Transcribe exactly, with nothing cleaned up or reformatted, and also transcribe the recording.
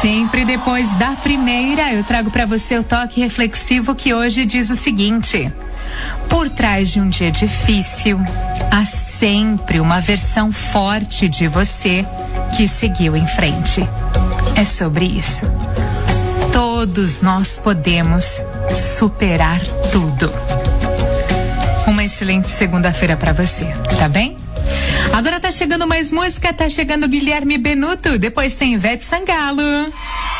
Sempre depois da primeira, eu trago para você o toque reflexivo que hoje diz o seguinte: por trás de um dia difícil, há sempre uma versão forte de você que seguiu em frente. É sobre isso. Todos nós podemos superar tudo. Uma excelente segunda-feira para você, tá bem? Agora tá chegando mais música, tá chegando Guilherme Benuto, depois tem Ivete Sangalo.